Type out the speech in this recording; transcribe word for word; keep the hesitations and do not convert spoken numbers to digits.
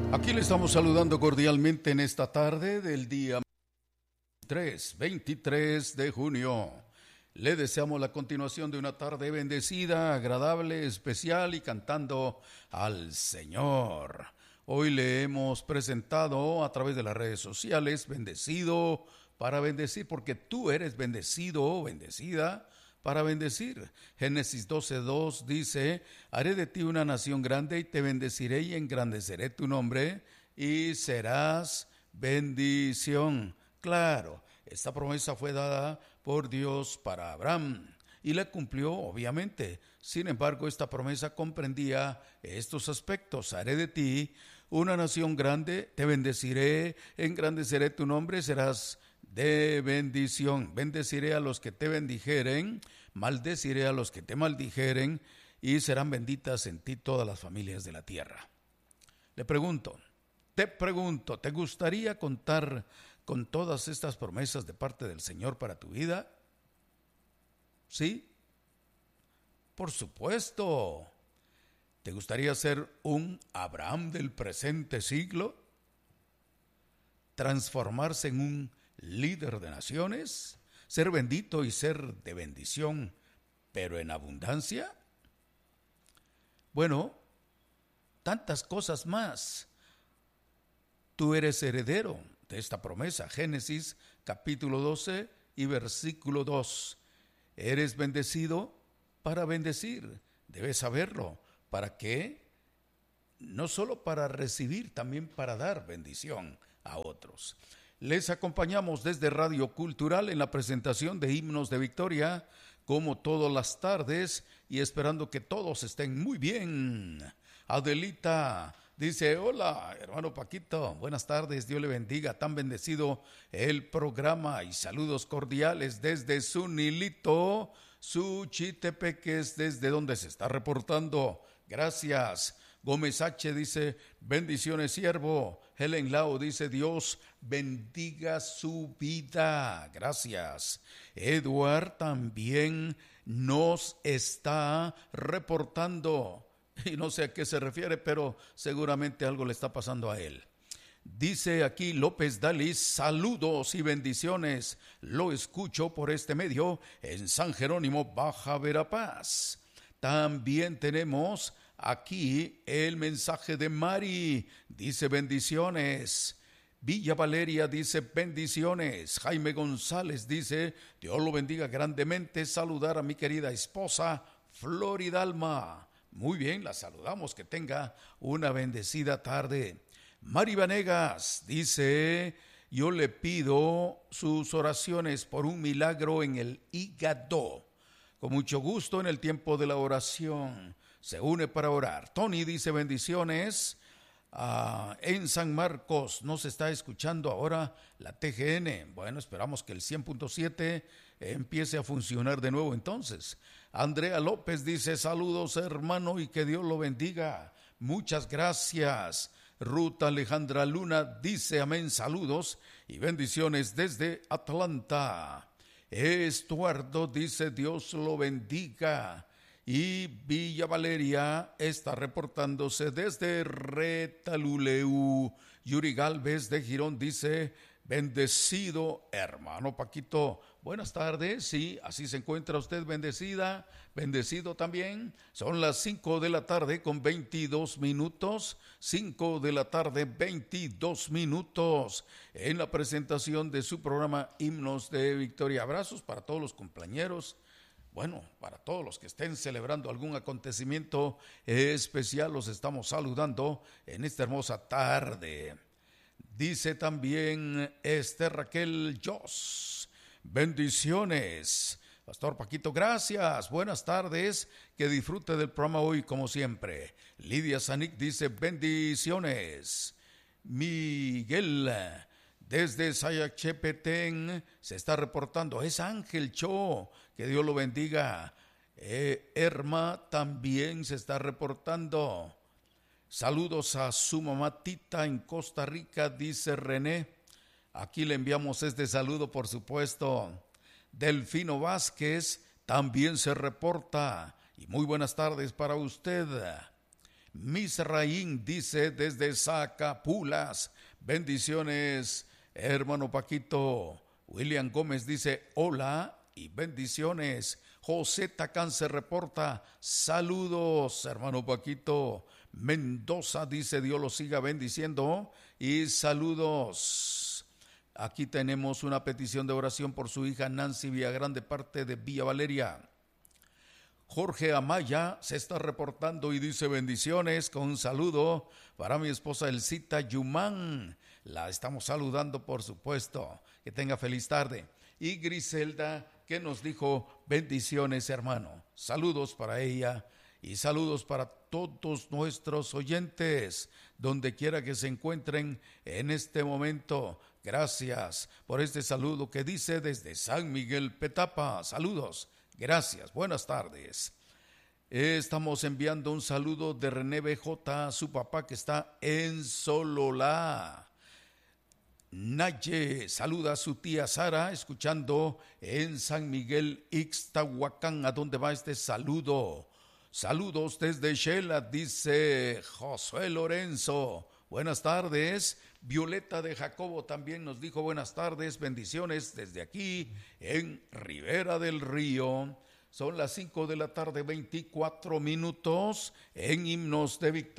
Aquí le estamos saludando cordialmente en esta tarde del día tres, veintitrés de junio. Le deseamos la continuación de una tarde bendecida, agradable, especial y cantando al Señor. Hoy le hemos presentado a través de las redes sociales, bendecido para bendecir, porque tú eres bendecido o bendecida para bendecir. Génesis doce dos dice: haré de ti una nación grande y te bendeciré y engrandeceré tu nombre y serás bendición. Claro, esta promesa fue dada por Dios para Abraham y la cumplió obviamente. Sin embargo, esta promesa comprendía estos aspectos: haré de ti una nación grande, te bendeciré, engrandeceré tu nombre, serás de bendición. Bendeciré a los que te bendijeren, maldeciré a los que te maldijeren, y serán benditas en ti todas las familias de la tierra. Le pregunto, te pregunto, ¿te gustaría contar con todas estas promesas de parte del Señor para tu vida? ¿Sí? Por supuesto. ¿Te gustaría ser un Abraham del presente siglo? ¿Transformarse en un líder de naciones? ¿Ser bendito y ser de bendición, pero en abundancia? Bueno, tantas cosas más. Tú eres heredero de esta promesa. Génesis capítulo doce y versículo dos. Eres bendecido para bendecir. Debes saberlo. ¿Para qué? No solo para recibir, también para dar bendición a otros. Les acompañamos desde Radio Cultural en la presentación de Himnos de Victoria, como todas las tardes, y esperando que todos estén muy bien. Adelita dice: hola, hermano Paquito, buenas tardes, Dios le bendiga, tan bendecido el programa, y saludos cordiales desde Zunilito, Suchitepeques, desde donde se está reportando. Gracias. Gómez H. dice: bendiciones, siervo. Helen Lau dice: Dios bendiga su vida. Gracias. Edward también nos está reportando, y no sé a qué se refiere, pero seguramente algo le está pasando a él. Dice aquí López Dalis: saludos y bendiciones. Lo escucho por este medio en San Jerónimo, Baja Verapaz. También tenemos aquí el mensaje de Mari, dice: bendiciones. Villa Valeria dice: bendiciones. Jaime González dice: Dios lo bendiga grandemente, saludar a mi querida esposa Floridalma. Muy bien, la saludamos, que tenga una bendecida tarde. Mari Vanegas dice: yo le pido sus oraciones por un milagro en el hígado. Con mucho gusto, en el tiempo de la oración se une para orar. Tony dice: bendiciones. Uh, en San Marcos nos está escuchando ahora la T G N. Bueno, esperamos que el cien punto siete empiece a funcionar de nuevo entonces. Andrea López dice: saludos, hermano, y que Dios lo bendiga. Muchas gracias. Ruth Alejandra Luna dice: amén, saludos y bendiciones desde Atlanta. Estuardo dice: Dios lo bendiga. Y Villa Valeria está reportándose desde Retaluleu. Yuri Galvez de Girón dice: bendecido, hermano Paquito. Buenas tardes, sí, así se encuentra usted, bendecida, bendecido también. Son las cinco de la tarde con veintidós minutos, cinco de la tarde, veintidós minutos, en la presentación de su programa Himnos de Victoria. Abrazos para todos los cumpleañeros. Bueno, para todos los que estén celebrando algún acontecimiento especial, los estamos saludando en esta hermosa tarde. Dice también Esther Raquel Jos: bendiciones. Pastor Paquito, gracias, buenas tardes, que disfrute del programa hoy como siempre. Lidia Zanik dice: bendiciones. Miguel desde Sayachepetén se está reportando, es Ángel Cho, que Dios lo bendiga. eh, Erma también se está reportando. Saludos a su mamá Tita en Costa Rica, dice René. Aquí le enviamos este saludo, por supuesto. Delfino Vázquez también se reporta. Y muy buenas tardes para usted. Misraín dice desde Zacapulas, bendiciones, hermano Paquito. William Gómez dice hola y bendiciones. José Tacán se reporta, saludos, hermano Paquito. Mendoza dice Dios lo siga bendiciendo y saludos. Aquí tenemos una petición de oración por su hija Nancy Villagrán de parte de Villa Valeria. Jorge Amaya se está reportando y dice bendiciones con un saludo para mi esposa Elcita Yumán. La estamos saludando, por supuesto. Que tenga feliz tarde. Y Griselda, que nos dijo bendiciones, hermano. Saludos para ella y saludos para todos nuestros oyentes, donde quiera que se encuentren en este momento. Gracias por este saludo que dice desde San Miguel Petapa. Saludos. Gracias, buenas tardes. Estamos enviando un saludo de René B J a su papá que está en Sololá. Naye saluda a su tía Sara, escuchando en San Miguel Ixtahuacán. ¿A dónde va este saludo? Saludos desde Shela, dice Josué Lorenzo. Buenas tardes. Violeta de Jacobo también nos dijo buenas tardes, bendiciones desde aquí en Ribera del Río. Son las cinco de la tarde, veinticuatro minutos en Himnos de Victoria.